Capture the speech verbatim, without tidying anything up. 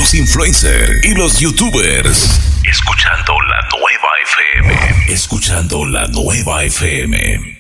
los influencers y los youtubers. Escuchando la nueva F M. Escuchando la nueva F M.